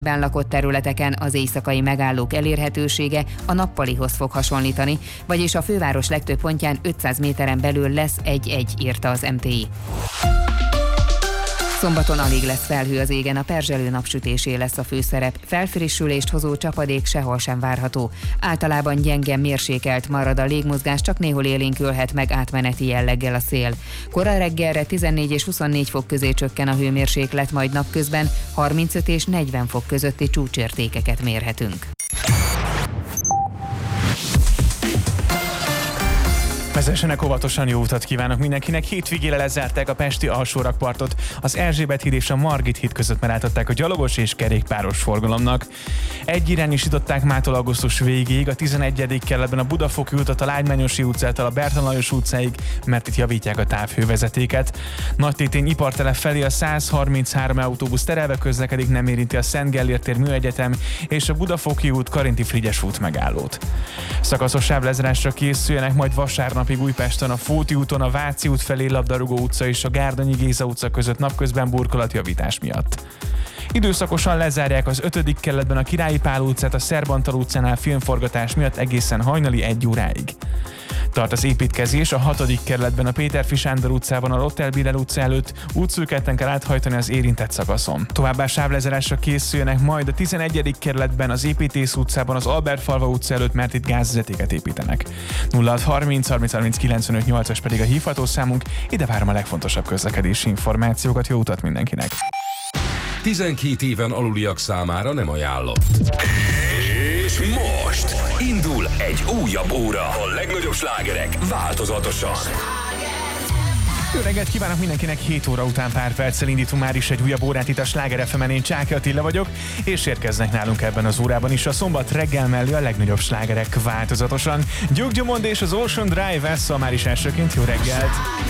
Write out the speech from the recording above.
lakott területeken az éjszakai megállók elérhetősége a nappalihoz fog hasonlítani, vagyis a főváros legtöbb pontján 500 méteren belül lesz 1-1, írta az MTI. Szombaton alig lesz felhő az égen, a perzselő napsütésé lesz a főszerep. Felfrissülést hozó csapadék sehol sem várható. Általában gyenge, mérsékelt marad a légmozgás, csak néhol élénkülhet meg átmeneti jelleggel a szél. Kora reggelre 14 és 24 fok közé csökken a hőmérséklet, majd napközben 35 és 40 fok közötti csúcsértékeket mérhetünk. Vezessenek óvatosan, jó utat kívánok mindenkinek. Hétvégére lezárták a pesti alsórakpartot. Az Erzsébet híd és a Margit híd között megállították a gyalogos és kerékpáros forgalomnak. Egyirányosították mától augusztus végéig a 11. kerületben a Budafoki utat a Lágymányosi utcától a Bertalan Lajos utcáig, mert itt javítják a távhővezetéket. Nagytétén ipartelep felé a 133 autóbusz terelve közlekedik, nem érinti a Szent Gellért tér Műegyetem és a Budafoki út Karinti Frigyes út megállót. Szakaszos sávlezárásra készüljenek majd vasárnapig Újpesten a Fóti úton, a Váci út felé Labdarúgó utca és a Gárdonyi Géza utca között napközben burkolatjavítás miatt. Időszakosan lezárják az 5. kerületben a Királyi Pál utcát a Szerbantal utcánál filmforgatás miatt egészen hajnali 1 óráig. Tart az építkezés a 6. kerületben a Péterfi Sándor utcában a Rottelbiller utca előtt, útszűketten kell áthajtani az érintett szakaszon. Továbbá sávlezárásra készüljenek majd a 11. kerületben az Építész utcában az Albertfalva utca előtt, mert itt gázvezetéket építenek. 0630 30 30 95 8-as pedig a hívható számunk, ide várom a legfontosabb közlekedési információkat, jó utat mindenkinek! 12 éven aluliak számára nem ajánlott. És most indul egy újabb óra. A legnagyobb slágerek változatosan. Jó reggelt kívánok mindenkinek, 7 óra után pár perccel indítunk már is egy újabb órát itt a Sláger FM-en, én Csáky Attila vagyok, és érkeznek nálunk ebben az órában is a szombat reggel mellé a legnagyobb slágerek változatosan. Duke Dumont és az Ocean Drive, Esszal már is elsőként, jó reggelt!